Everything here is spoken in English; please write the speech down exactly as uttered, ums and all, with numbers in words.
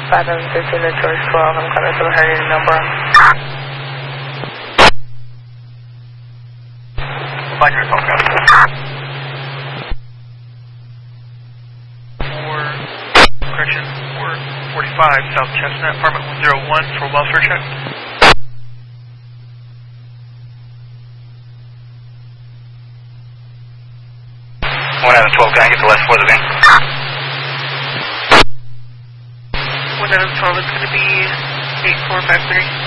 five seven fifteen to George twelve. I'm calling for the heading number. Find your phone, guys. four, correction, four forty-five South Chestnut, apartment one oh one for welfare check. one out of twelve, can I get the last four of the van? one out of twelve is going to be eight four five three.